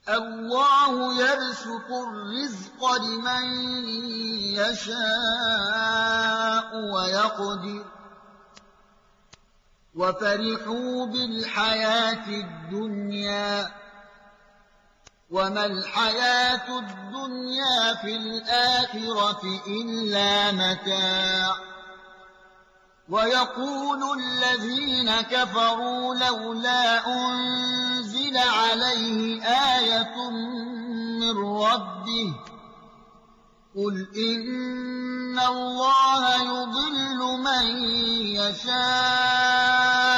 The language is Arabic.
الله يبسط الرزق لمن يشاء ويقدر وفرحوا بالحياة الدنيا وما الحياة الدنيا في الآخرة إلا متاع ويقول الذين كفروا لولا أنزل عليه آية من ربه قل إن الله يضل من يشاء